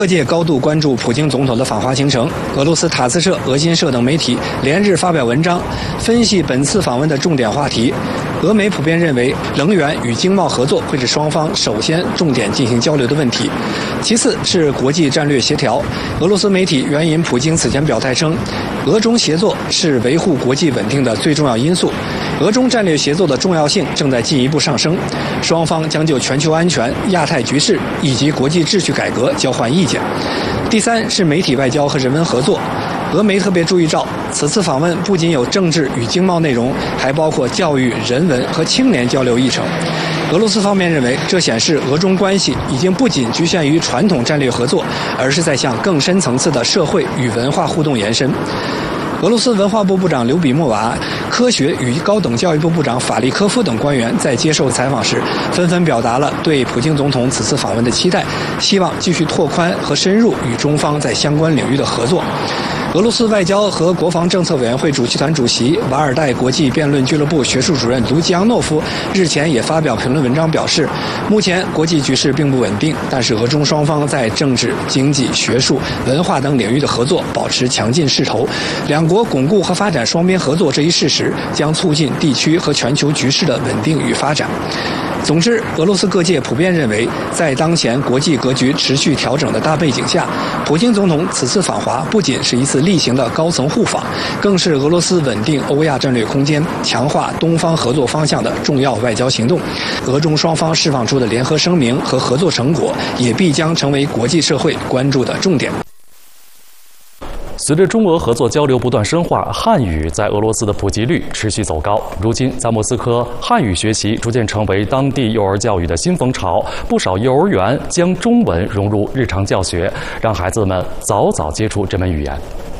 各界高度关注普京总统的访华行程，俄罗斯塔斯社、俄新社等媒体连日发表文章，分析本次访问的重点话题。俄媒普遍认为，能源与经贸合作会是双方首先重点进行交流的问题，其次是国际战略协调。俄罗斯媒体援引普京此前表态称，俄中协作是维护国际稳定的最重要因素，俄中战略协作的重要性正在进一步上升，双方将就全球安全、亚太局势以及国际秩序改革交换意见。第三是媒体外交和人文合作。俄媒特别注意到，此次访问不仅有政治与经贸内容，还包括教育、人文和青年交流议程。俄罗斯方面认为，这显示俄中关系已经不仅局限于传统战略合作，而是在向更深层次的社会与文化互动延伸。俄罗斯文化部部长刘比莫娃、科学与高等教育部部长法利科夫等官员在接受采访时，纷纷表达了对普京总统此次访问的期待，希望继续拓宽和深入与中方在相关领域的合作。俄罗斯外交和国防政策委员会主席团主席、瓦尔代国际辩论俱乐部学术主任卢基扬诺夫日前也发表评论文章表示，目前国际局势并不稳定，但是俄中双方在政治、经济、学术、文化等领域的合作保持强劲势头，两国巩固和发展双边合作这一事实，将促进地区和全球局势的稳定与发展。总之，俄罗斯各界普遍认为，在当前国际格局持续调整的大背景下，普京总统此次访华不仅是一次例行的高层互访，更是俄罗斯稳定欧亚战略空间、强化东方合作方向的重要外交行动。俄中双方释放出的联合声明和合作成果，也必将成为国际社会关注的重点。 随着中俄合作交流不断深化，汉语在俄罗斯的普及率持续走高。如今，在莫斯科，汉语学习逐渐成为当地幼儿教育的新风潮。不少幼儿园将中文融入日常教学，让孩子们早早接触这门语言。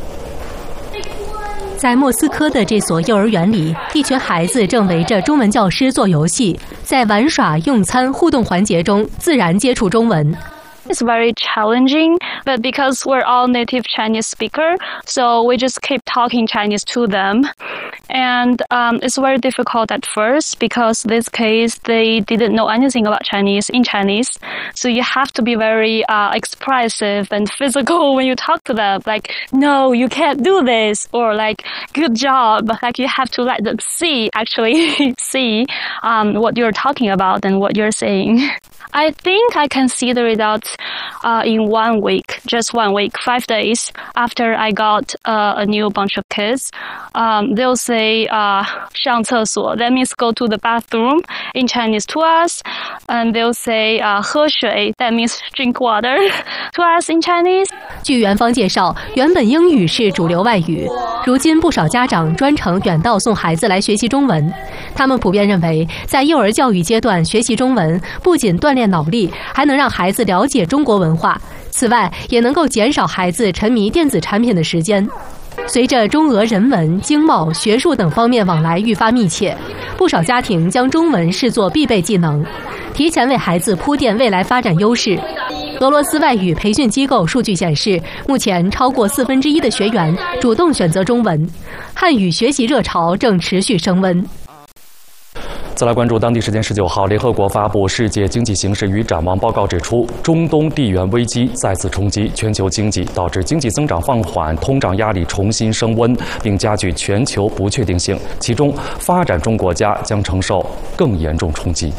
在莫斯科的这所幼儿园里，一群孩子正围着中文教师做游戏，在玩耍、用餐、互动环节中自然接触中文。 It's very challenging, but because we're all native Chinese speaker, so we just keep talking Chinese to them. And it's very difficult at first because this case, they didn't know anything about Chinese in Chinese. So you have to be very expressive and physical when you talk to them. Like, no, you can't do this. Or like, good job. Like you have to let them actually see what you're talking about and what you're saying. I think I can see the results in 1 week, just 1 week, 5 days after I got a new bunch of kids. They'll say 上厕所, that means go to the bathroom in Chinese to us. And they'll say 喝水, that means drink water to us in Chinese. 据园方介绍，原本英语是主流外语，如今不少家长专程远道送孩子来学习中文。他们普遍认为，在幼儿教育阶段学习中文不仅锻炼脑力，还能让孩子了解中国文化，此外也能够减少孩子沉迷电子产品的时间。随着中俄人文、经贸、学术等方面往来愈发密切，不少家庭将中文视作必备技能，提前为孩子铺垫未来发展优势。俄罗斯外语培训机构数据显示，目前超过1/4的学员主动选择中文，汉语学习热潮正持续升温。 再来关注当地时间19号，联合国发布世界经济形势与展望报告指出，中东地缘危机再次冲击全球经济，导致经济增长放缓，通胀压力重新升温，并加剧全球不确定性。其中，发展中国家将承受更严重冲击。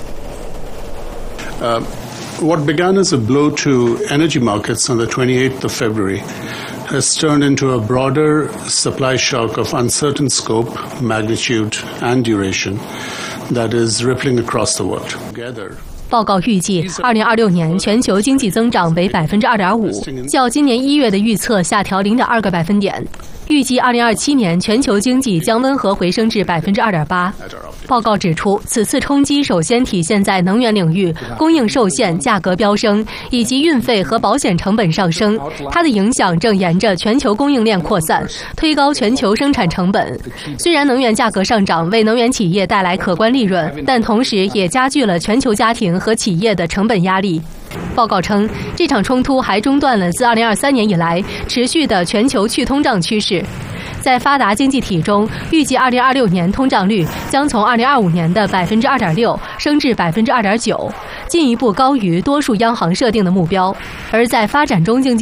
What began as a blow to energy markets on the 28th of February has turned into a broader supply shock of uncertain scope, magnitude, and duration that is rippling across the world. Together, 报告预计，2026年全球经济增长为2.5%，较今年1月的预测下调0.2个百分点。预计2027年全球经济将温和回升至2.8%。报告指出，此次冲击首先体现在能源领域，供应受限、价格飙升，以及运费和保险成本上升。它的影响正沿着全球供应链扩散，推高全球生产成本。虽然能源价格上涨为能源企业带来可观利润，但同时也加剧了全球家庭和企业的成本压力。报告称，这场冲突还中断了自2023年以来持续的全球去通胀趋势。在发达经济体中，预计2026年通胀率将从2025年的2.6%升至2.9%， 进一步高于多数央行设定的目标。而在发展中经济